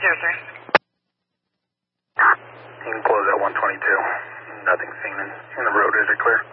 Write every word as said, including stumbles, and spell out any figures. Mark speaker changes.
Speaker 1: zero three.
Speaker 2: You can close at one twenty-two. Nothing seen in, in the road. Is it clear?